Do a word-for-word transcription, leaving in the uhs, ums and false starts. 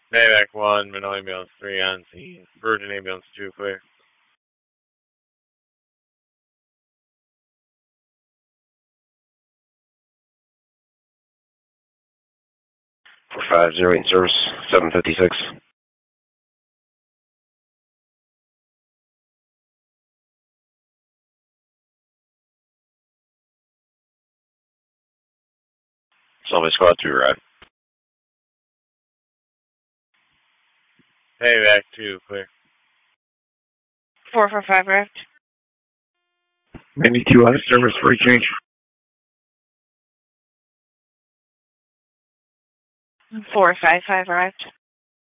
Maybach one, Manila Ambulance three on scene. Virgin Ambulance two clear. four five zero eight in service, seven fifty-six. Salvage Squad two arrived. Maybach two clear. four four five arrived. ninety-two out of service for exchange. four five five arrived.